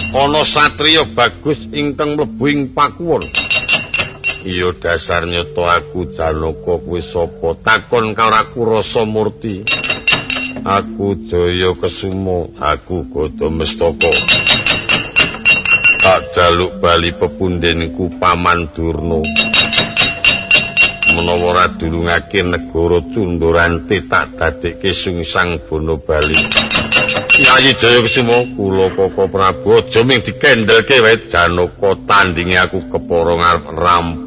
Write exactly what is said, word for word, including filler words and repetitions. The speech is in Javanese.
ana satriya bagus ingkang mlebu ing pakuwon. Iya dasarnya to aku Janaka kuwi sapa? Takon karo aku Rasa Murti. Aku Jaya Kesuma, aku Gadamestaka. Tak jaluk bali pepundhenku Paman Durna. Menawa ora dulungake negara Cundurante tak dadekke sungsang bono bali. Yayi Jaya Kesuma, kula Kaka Prabu aja ming dikendelke wae Janaka tandinge aku kepara ngarep rampung.